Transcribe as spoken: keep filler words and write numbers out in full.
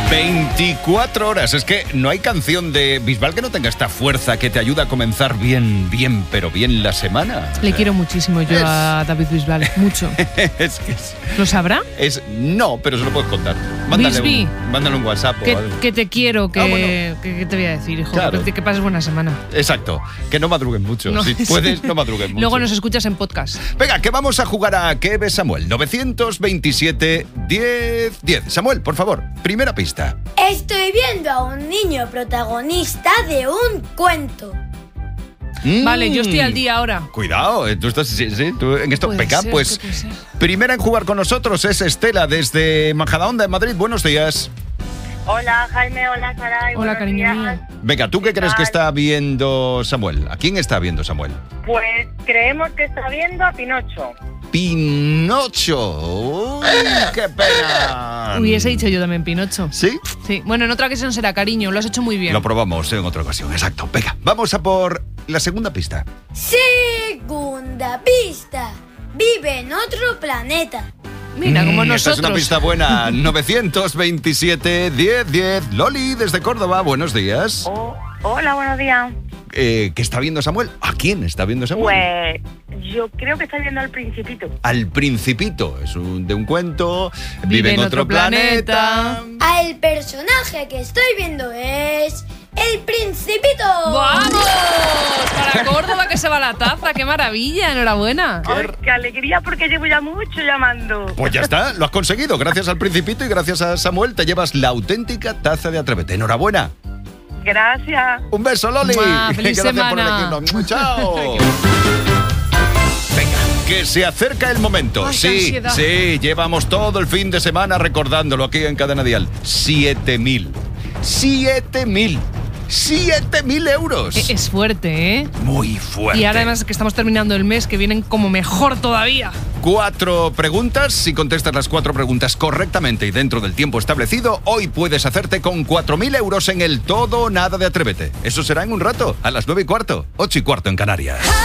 veinticuatro horas. Es que no hay canción de Bisbal que no tenga esta fuerza que te ayuda a comenzar bien, bien, pero bien la semana. Le quiero muchísimo yo es... a David Bisbal, mucho. es que es... ¿Lo sabrá? Es... No, pero se lo puedes contar. Mándale, un, mándale un WhatsApp que, o algo. Que te quiero, que, ah, bueno. que, que te voy a decir, hijo. Claro. Que, que pases buena semana. Exacto. Que no madruguen mucho. No, si puedes, no madruguen mucho. Luego nos escuchas en podcast. Venga, que vamos a jugar a ¿Qué ves, Samuel? nueve veintisiete, diez, diez. Samuel, por favor, primera pista. Estoy viendo a un niño protagonista de un cuento. Mm. Vale, yo estoy al día ahora. Cuidado, tú estás sí, sí, tú en esto. Venga, pues primera en jugar con nosotros es Estela desde Majadahonda, en Madrid. Buenos días. Hola, Jaime, hola, Saray. Hola, cariño días. mío. Venga, ¿tú qué, ¿qué crees que está viendo Samuel? ¿A quién está viendo Samuel? Pues creemos que está viendo a Pinocho. ¡Pinocho! ¡Uy, qué pena! Hubiese dicho yo también Pinocho. ¿Sí? Sí. Bueno, en otra ocasión será, cariño. Lo has hecho muy bien. Lo probamos en otra ocasión, exacto. Venga, vamos a por la segunda pista. Segunda pista. Vive en otro planeta. Mira, como mm, nosotros. Esta es una pista buena. nueve veintisiete, diez, diez. Loli, desde Córdoba, buenos días. Oh, hola, buenos días. Eh, ¿Qué está viendo Samuel? ¿A quién está viendo Samuel? Pues yo creo que está viendo al Principito. Al Principito. Es un, de un cuento. Vive, vive en otro, otro planeta. planeta. El personaje que estoy viendo es... ¡El Principito! ¡Vamos! Para Córdoba que se va la taza. ¡Qué maravilla! ¡Enhorabuena! ¡Ay, qué alegría! Porque llevo ya mucho llamando. Pues ya está, lo has conseguido. Gracias al Principito y gracias a Samuel te llevas la auténtica taza de Atrévete. ¡Enhorabuena! Gracias. Un beso, Loli. Mua, feliz Gracias semana. por elegirnos. ¡Chao! Venga, que se acerca el momento. Ay, sí, sí, llevamos todo el fin de semana recordándolo aquí en Cadena Dial. Siete mil. Siete mil. ¡Siete mil euros! Es fuerte, ¿eh? Muy fuerte. Y ahora además que estamos terminando el mes, que vienen como mejor todavía. Cuatro preguntas. Si contestas las cuatro preguntas correctamente y dentro del tiempo establecido, hoy puedes hacerte con cuatro mil euros en el todo o nada de Atrévete. Eso será en un rato, a las nueve y cuarto, ocho y cuarto en Canarias.